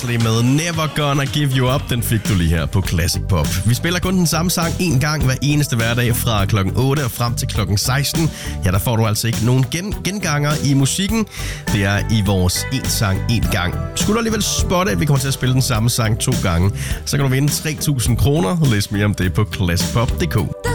Presley med Never Gonna Give You Up. Den fik du lige her på Classic Pop. Vi spiller kun den samme sang en gang hver eneste hverdag fra klokken 8 og frem til klokken 16. Ja, der får du altså ikke nogen genganger i musikken. Det er i vores en sang en gang. Skulle du alligevel spotte, at vi kommer til at spille den samme sang 2 gange, så kan du vinde 3.000 kroner. Læs mere om det på classicpop.dk.